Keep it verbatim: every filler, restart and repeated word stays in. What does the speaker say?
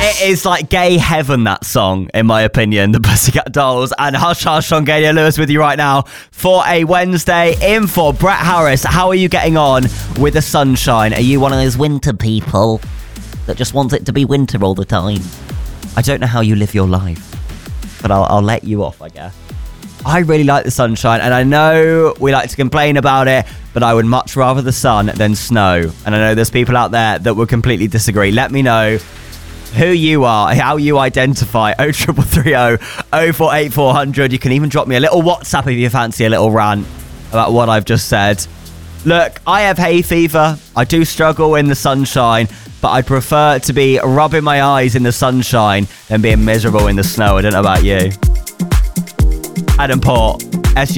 It is like gay heaven, that song, in my opinion, the Pussycat Dolls. And Hush Hush on Gaynor Lewis with you right now for a Wednesday. In for Brett Harris. How are you getting on with the sunshine? Are you one of those winter people that just wants it to be winter all the time? I don't know how you live your life, but I'll, I'll let you off, I guess. I really like the sunshine, and I know we like to complain about it, but I would much rather the sun than snow. And I know there's people out there that would completely disagree. Let me know who you are, how you identify. oh three three three oh oh four eight four hundred. You can even drop me a little WhatsApp if you fancy a little rant about what I've just said. Look, I have hay fever. I do struggle in the sunshine, but I'd prefer to be rubbing my eyes in the sunshine than being miserable in the snow. I don't know about you. Adam Port, S